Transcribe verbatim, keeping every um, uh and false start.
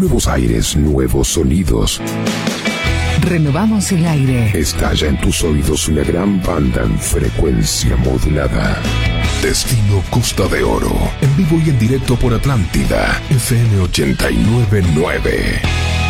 Nuevos aires, nuevos sonidos. Renovamos el aire. Estalla en tus oídos una gran banda en frecuencia modulada. Destino Costa de Oro. En vivo y en directo por Atlántida. F M ochenta y nueve punto nueve.